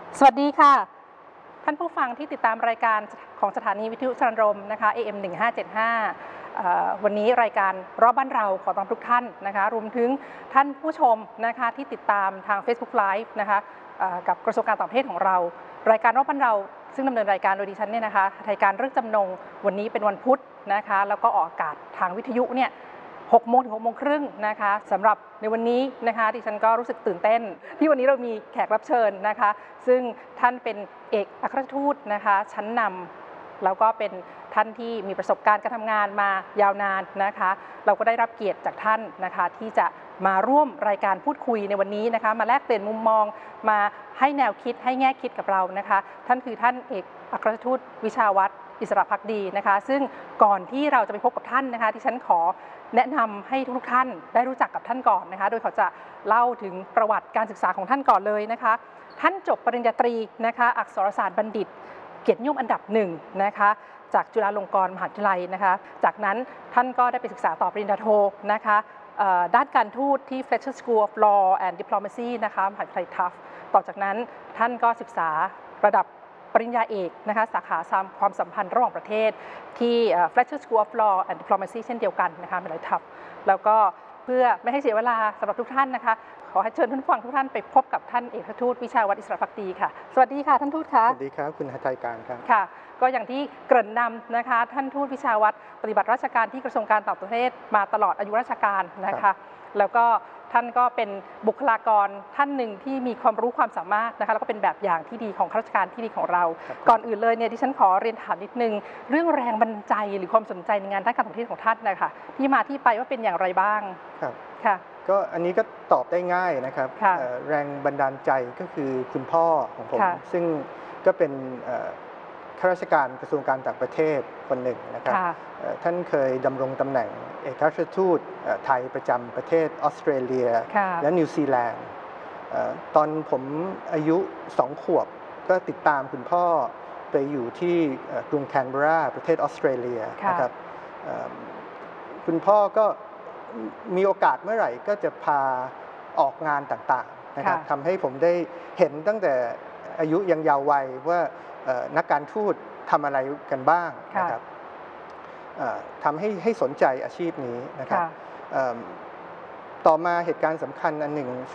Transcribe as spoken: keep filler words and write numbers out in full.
สวัสดีค่ะท่านผู้ฟังที่ติดตามรายการของสถานีวิทยุชนรมนะคะ เอ เอ็ม หนึ่งห้าเจ็ดห้า วันนี้รายการรอบบ้านเราขอต้อนรับทุกท่านนะคะรวมถึงท่านผู้ชมนะคะที่ติดตามทาง Facebook Live นะคะกับกระทรวงการต่างประเทศของเรารายการรอบบ้านเราซึ่งดำเนินรายการโดยดิฉันเนี่ยนะคะรายการเรื่องจำนงวันนี้เป็นวันพุธนะคะแล้วก็ออกอากาศทางวิทยุเนี่ยหกโมงถึงหกโมงครึ่งนะคะสำหรับในวันนี้นะคะดิฉันก็รู้สึกตื่นเต้นที่วันนี้เรามีแขกรับเชิญนะคะซึ่งท่านเป็นเอกอัครราชทูตนะคะชั้นนำแล้วก็เป็นท่านที่มีประสบการณ์การทำงานมายาวนานนะคะเราก็ได้รับเกียรติจากท่านนะคะที่จะมาร่วมรายการพูดคุยในวันนี้นะคะมาแลกเปลี่ยนมุมมองมาให้แนวคิดให้แง่คิดกับเรานะคะท่านคือท่านเอกอัครราชทูตวิชาวัฒน์อิสระภักดีนะคะซึ่งก่อนที่เราจะไปพบกับท่านนะคะที่ฉันขอแนะนำให้ทุกท่านได้รู้จักกับท่านก่อนนะคะโดยเขาจะเล่าถึงประวัติการศึกษาของท่านก่อนเลยนะคะท่านจบปริญญาตรีนะคะอักษรศาสตร์บัณฑิตเกียรตินิยมอันดับหนึ่งนะคะจากจุฬาลงกรณ์มหาวิทยาลัยนะคะจากนั้นท่านก็ได้ไปศึกษาต่อปริญญาโทนะคะด้านการทูตที่ Fletcher School of Law and Diplomacy นะคะมหาวิทยาลัยทัฟต่อจากนั้นท่านก็ศึกษาระดับปริญญาเอกนะคะสาขาความสัมพันธ์ระหว่างประเทศที่ Fletcher School of Law and Diplomacy เช่นเดียวกันนะคะมหาวิทยาลัยทัฟแล้วก็เพื่อไม่ให้เสียเวลาสำหรับทุกท่านนะคะขอให้เชิญท่านผู้ฟังทุกท่านไปพบกับท่านเอกอัครทูตวิชาวัฒน์อิสระภักดีค่ะสวัสดีค่ะท่านทูตคะสวัสดีครับคุณหัตถการครับค่ะก็อย่างที่เกริ่นนำนะคะท่านทูตวิชาวัฒน์ปฏิบัติราชการที่กระทรวงการต่างประเทศมาตลอดอายุราชการนะคะแล้วก็ท่านก็เป็นบุคลากรท่านหนึ่งที่มีความรู้ความสามารถนะคะแล้วก็เป็นแบบอย่างที่ดีของข้าราชการที่ดีของเราก่อนอื่นเลยเนี่ยดิฉันขอเรียนถามนิดนึงเรื่องแรงบันดาลใจหรือความสนใจในงานด้านการต่างประเทศของท่านนะคะที่มาที่ไปว่าเป็นอย่างไรบ้างครับค่ะก็อันนี้ก็ตอบได้ง่ายนะครับแรงบันดาลใจก็คือคุณพ่อของผมซึ่งก็เป็นข้าราชการกระทรวงการต่างประเทศคนหนึ่งนะครับท่านเคยดำรงตำแหน่งเอกอัครราชทูตไทยประจำประเทศออสเตรเลียและนิวซีแลนด์ตอนผมอายุสองขวบก็ติดตามคุณพ่อไปอยู่ที่กรุงแคนเบราประเทศออสเตรเลียนะครับคุณพ่อก็มีโอกาสเมื่อไหร่ก็จะพาออกงานต่างๆนะครับทำให้ผมได้เห็นตั้งแต่อายุยังเยาว์วัยว่านักการทูตทำอะไรกันบ้างนะครับทำให้ให้สนใจอาชีพนี้นะครับต่อมาเหตุการณ์สำคัญอันหนึ่ง